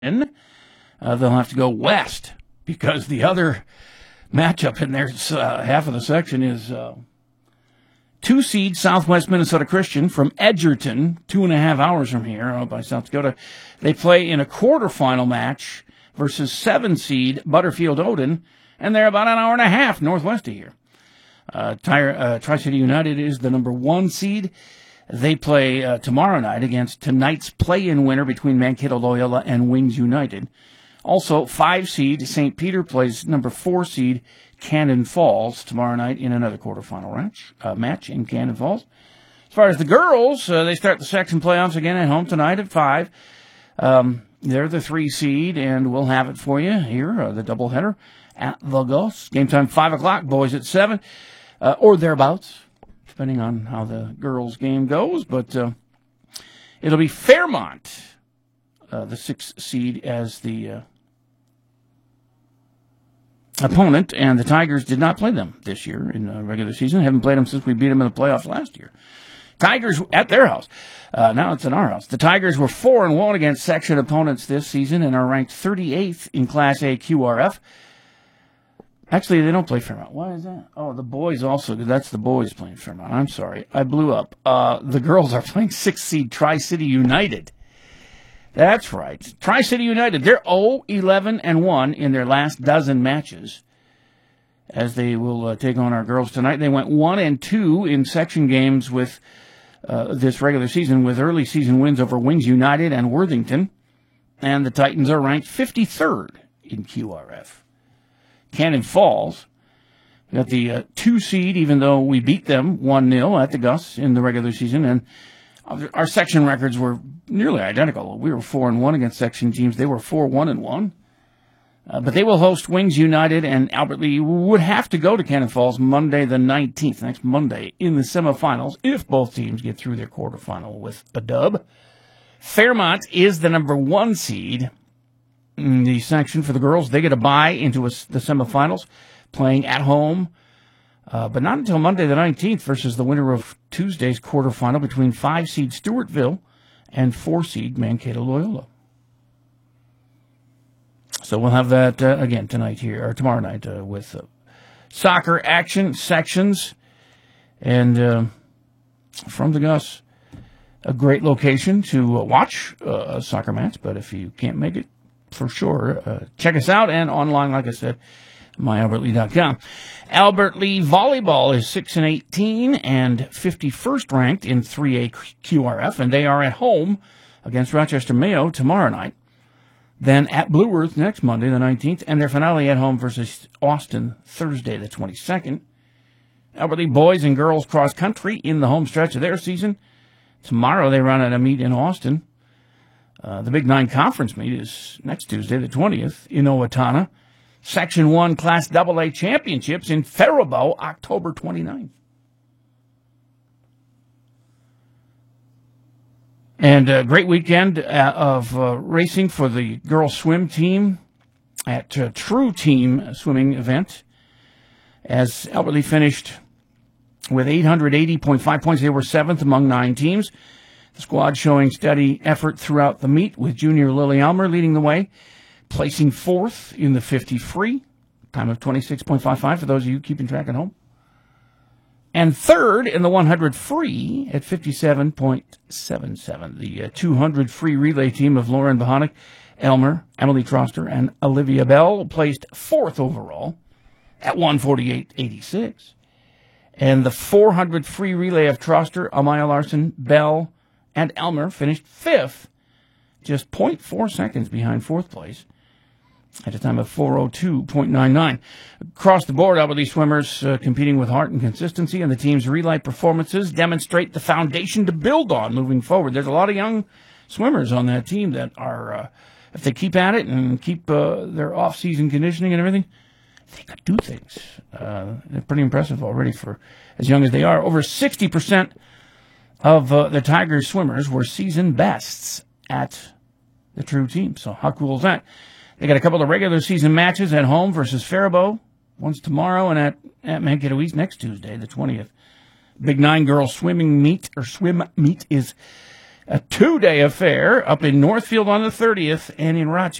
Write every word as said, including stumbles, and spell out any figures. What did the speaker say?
Uh, they'll have to go west because the other matchup in their uh, half of the section is uh, two seed Southwest Minnesota Christian from Edgerton, two and a half hours from here out by South Dakota. They play in a quarterfinal match versus seven seed Butterfield Odin, and they're about an hour and a half northwest of here. Uh, Tri- uh, Tri-City United is the number one seed. They play uh, tomorrow night against tonight's play-in winner between Mankato Loyola and Wings United. Also, five seed Saint Peter plays number four seed Cannon Falls tomorrow night in another quarterfinal match, uh, match in Cannon Falls. As far as the girls, uh, they start the section playoffs again at home tonight at five. Um, they're the three seed, and we'll have it for you here, uh, the doubleheader at the Gus. Game time five o'clock, boys at seven, uh, or thereabouts, depending on how the girls' game goes. But uh, it'll be Fairmont, uh, the sixth seed, as the uh, opponent, and the Tigers did not play them this year in the regular season. Haven't played them since we beat them in the playoffs last year. Tigers at their house. Uh, now it's in our house. The Tigers were four and one against section opponents this season and are ranked thirty-eighth in Class A Q R F. Actually, they don't play Fairmont. Why is that? Oh, the boys also. That's the boys playing Fairmont. I'm sorry. I blew up. Uh, the girls are playing sixth seed Tri-City United. That's right. Tri-City United. They're oh, eleven, and one in their last dozen matches, as they will uh, take on our girls tonight. They went one and two in section games with uh, this regular season, with early season wins over Wings United and Worthington. And the Titans are ranked fifty-third in Q R F. Cannon Falls got the uh, two seed, even though we beat them one nil at the Gus in the regular season. And our section records were nearly identical. We were four and one against section teams. They were four one and one. Uh, but they will host Wings United, and Albert Lee would have to go to Cannon Falls Monday the nineteenth, next Monday, in the semifinals, if both teams get through their quarterfinal with a dub. Fairmont is the number one seed in the section for the girls. They get a bye into a, the semifinals, playing at home, uh, but not until Monday the nineteenth versus the winner of Tuesday's quarterfinal between five seed Stewartville and four seed Mankato Loyola. So we'll have that uh, again tonight here, or tomorrow night, uh, with uh, soccer action sections. And uh, from the Gus, a great location to uh, watch uh, a soccer match. But if you can't make it, for sure, uh, check us out. And online, like I said, my albert lee dot com. Albert Lee Volleyball is six and eighteen and fifty-first ranked in three A Q R F. And they are at home against Rochester Mayo tomorrow night. Then at Blue Earth next Monday, the nineteenth, and their finale at home versus Austin Thursday, the twenty-second. Albert Lee boys and girls cross country in the home stretch of their season. Tomorrow they run at a meet in Austin. Uh, the Big Nine Conference meet is next Tuesday, the twentieth, in Owatonna. Section one Class double A Championships in Faribault, October twenty-ninth. And a great weekend uh, of uh, racing for the girls swim team at uh, True Team Swimming event, as Albert Lee finished with eight hundred eighty point five points. They were seventh among nine teams. The squad showing steady effort throughout the meet, with junior Lily Elmer leading the way, placing fourth in the fifty free, time of twenty-six point five five for those of you keeping track at home. And third in the one hundred free at fifty-seven point seven seven. The uh, two hundred free relay team of Lauren Bohonic, Elmer, Emily Troster, and Olivia Bell placed fourth overall at one forty-eight eighty-six. And the four hundred free relay of Troster, Amaya Larson, Bell, and Elmer finished fifth, just zero point four seconds behind fourth place, at a time of four oh two point nine nine. Across the board, Albert Lee swimmers uh, competing with heart and consistency, and the team's relay performances demonstrate the foundation to build on moving forward. There's a lot of young swimmers on that team that are, uh, if they keep at it and keep uh, their off-season conditioning and everything, they could do things. Uh, they're pretty impressive already for as young as they are. Over sixty percent of uh, the Tigers swimmers were season bests at the True Team. So how cool is that? They got a couple of regular season matches at home versus Faribault. One's tomorrow, and at, at Mankato East next Tuesday, the twentieth. Big Nine girls swimming meet, or swim meet, is a two-day affair up in Northfield on the thirtieth and in Rochester